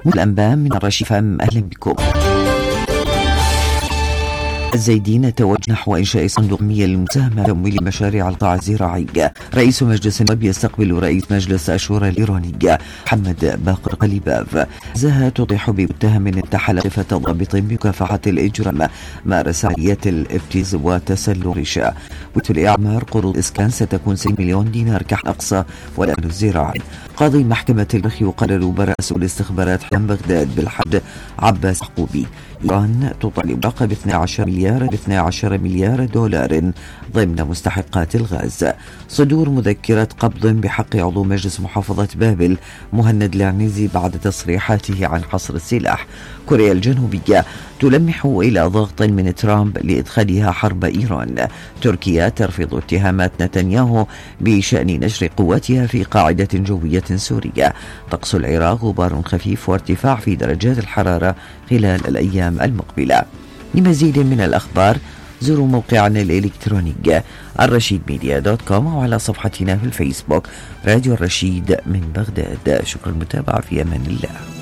الأنباء من الرشيد. أهلا بكم. الزايدين توجه نحو إنشاء صندوق مياه للمساهمة في تمويل مشاريع القطاع الزراعي. رئيس مجلس النواب يستقبل رئيس مجلس الشورى الإيراني محمد باقر قليباف. زها توضح بمتهم انتحل صفة ضابط بمكافحة الإجرام مارس عمليات الابتزاز وتسلل الرشا. الإعمار قروض إسكان ستكون 6 مليون دينار كحد أقصى والأمن الزراعي. قاضي محكمة البخ يقرر براءة مسؤول الاستخبارات حمام بغداد بالحد عباس حقوبي. إيران تطالب راقب 12 مليار دولار ضمن مستحقات الغاز. صدور مذكرة قبض بحق عضو مجلس محافظة بابل مهند العنيزي بعد تصريحاته عن حصر السلاح. كوريا الجنوبية تلمح إلى ضغط من ترامب لإدخالها حرب إيران. تركيا ترفض اتهامات نتنياهو بشأن نشر قواتها في قاعدة جوية سورية. طقس العراق غبار خفيف وارتفاع في درجات الحرارة خلال الأيام المقبلة. لمزيد من الأخبار زوروا موقعنا الإلكتروني الرشيدميديا.com وعلى صفحتنا في الفيسبوك راديو الرشيد من بغداد. شكرا للمتابعة، في أمان الله.